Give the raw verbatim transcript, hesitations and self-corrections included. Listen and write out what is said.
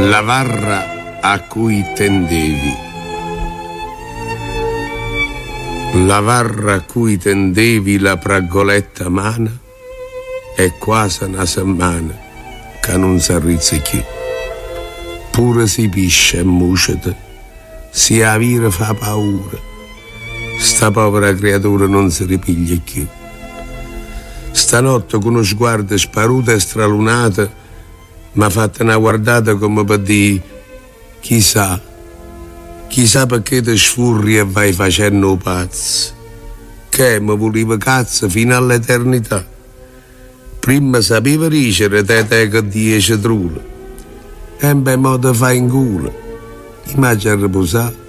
La varra a cui tendevi. La varra a cui tendevi la pragoletta mana è quasi una settimana che non si arrizza più. Pure si pisce e mucete, si avvira fa paura. Sta povera creatura non si ripiglia più. Stanotte con uno sguardo sparuto e stralunato mi ha fatto una guardata come per dire: chissà, chissà perché ti sfurri e vai facendo pazzo. Che mi voleva cazzo fino all'eternità. Prima sapeva dicere te te che dieci trule. E in bel modo fa in culo. Immagina riposare.